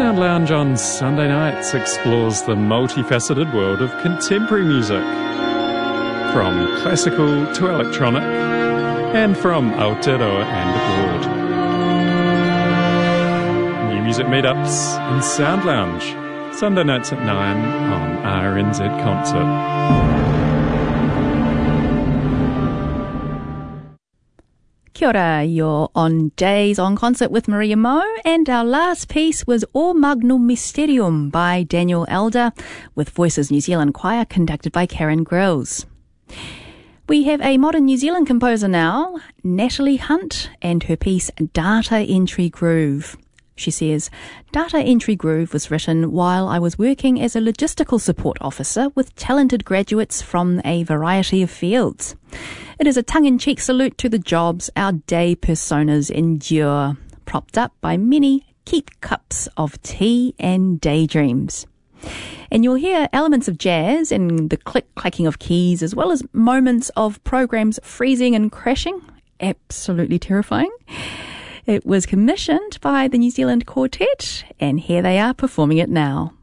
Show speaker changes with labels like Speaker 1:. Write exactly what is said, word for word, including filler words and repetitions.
Speaker 1: Sound Lounge on Sunday nights explores the multifaceted world of contemporary music, from classical to electronic, and from Aotearoa and abroad. New music meetups in Sound Lounge, Sunday nights at nine on R N Z Concert.
Speaker 2: Kia ora, you're on Days on Concert with Maria Mo, and our last piece was O Magnum Mysterium by Daniel Elder, with Voices New Zealand Choir conducted by Karen Grills. We have a modern New Zealand composer now, Natalie Hunt, and her piece Data Entry Groove. She says, Data Entry Groove was written while I was working as a logistical support officer with talented graduates from a variety of fields. It is a tongue-in-cheek salute to the jobs our day personas endure, propped up by many keep cups of tea and daydreams. And you'll hear elements of jazz and the click-clacking of keys, as well as moments of programs freezing and crashing. Absolutely terrifying. It was commissioned by the New Zealand Quartet, and here they are performing it now.